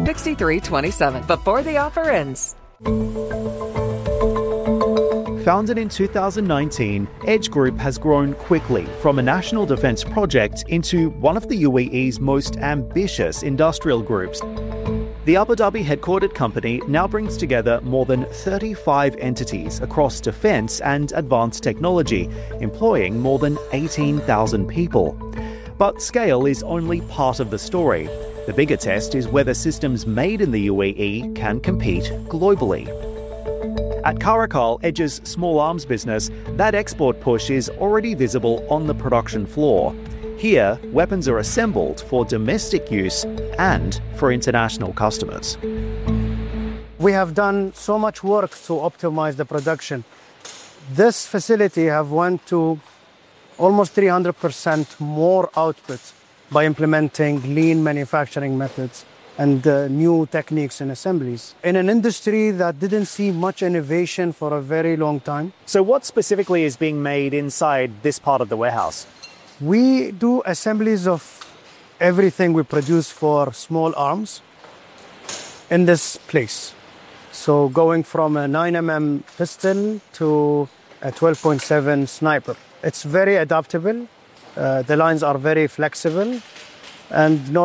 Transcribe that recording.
6327 before the offer ends. Founded in 2019, Edge Group has grown quickly from a national defence project into one of the UAE's most ambitious industrial groups. The Abu Dhabi headquartered company now brings together more than 35 entities across defence and advanced technology, employing more than 18,000 people. But scale is only part of the story. The bigger test is whether systems made in the UAE can compete globally. At Caracal, Edge's small arms business, that export push is already visible on the production floor. Here, weapons are assembled for domestic use and for international customers. We have done so much work to optimize the production. This facility have went to almost 300% more output by implementing lean manufacturing methods and new techniques and assemblies in an industry that didn't see much innovation for a very long time. So what specifically is being made inside this part of the warehouse? We do assemblies of everything we produce for small arms in this place. So going from a 9mm pistol to a 12.7 sniper. It's very adaptable. The lines are very flexible and